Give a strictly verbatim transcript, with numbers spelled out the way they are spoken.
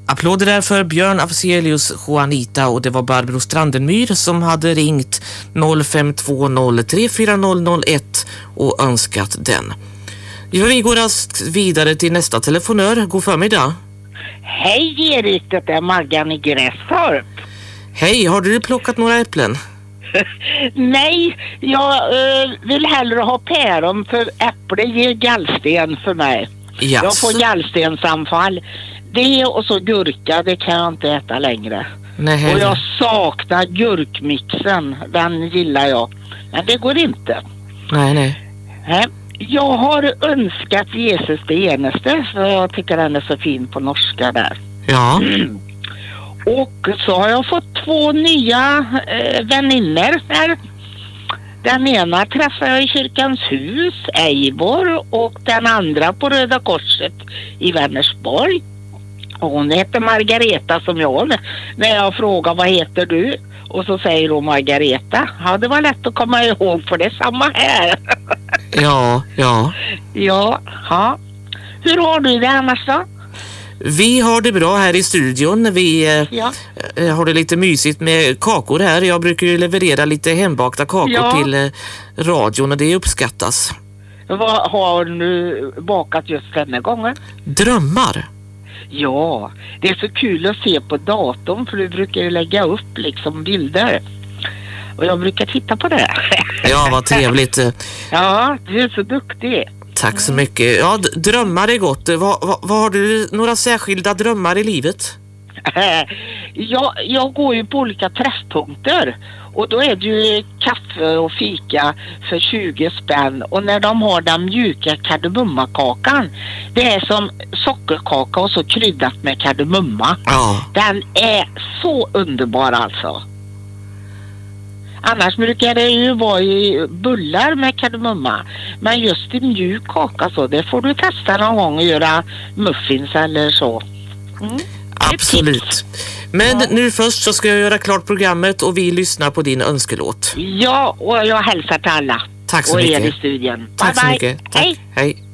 Applåder där för Björn Afzelius Juanita, och det var Barbro Strandenmyr som hade ringt noll fem två noll tre fyra noll noll ett och önskat den. Ja, vi går raskt vidare till nästa telefonör. God förmiddag. Hej Erik, det är Maggan i Grästorp. Hej, har du plockat några äpplen? Nej, jag uh, vill hellre ha päron, för äpple ger gallsten för mig. Yes. Jag får gallstensanfall. Det och så gurka, det kan jag inte äta längre. Nej. Och jag saknar gurkmixen, den gillar jag. Men det går inte. Nej, nej. Nej. Jag har önskat Jesus det enaste, för jag tycker den är så fin på norska där. Ja. Mm. Och så har jag fått två nya eh, vänner här. Den ena träffade jag i Kyrkans hus, Eivor, och den andra på Röda Korset i Vänersborg. Och hon heter Margareta som jag. När jag frågar vad heter du? Och så säger hon Margareta. Ja, det var lätt att komma ihåg, för det är samma här. Ja, ja. Ja, ja. Hur har du det annars då? Vi har det bra här i studion. Vi eh, Ja. eh, har det lite mysigt med kakor här. Jag brukar ju leverera lite hembakta kakor Ja. till eh, radion, och det uppskattas. Vad har du bakat just denna gången? Drömmar. Ja, det är så kul att se på datorn, för du brukar ju lägga upp liksom bilder. Och jag brukar titta på det. Ja, vad trevligt. Ja, du är så duktig. Tack så mycket. Ja, d- drömmar är gott. Vad va, va har du några särskilda drömmar i livet? jag, jag går ju på olika träffpunkter. Och då är det ju kaffe och fika för tjugo spänn. Och när de har den mjuka kardemummakakan, det är som sockerkaka och så kryddat med kardemumma. Ja. Den är så underbar alltså. Annars brukar det ju vara i bullar med kardemumma. Men just i mjuk kaka så, det får du testa någon gång och göra muffins eller så. Mm. Absolut. Men Ja. nu först så ska jag göra klart programmet, och vi lyssnar på din önskelåt. Ja, och jag hälsar till alla. Tack så och mycket. er i studion. Tack bye så bye. mycket. Tack. Hej. Hej.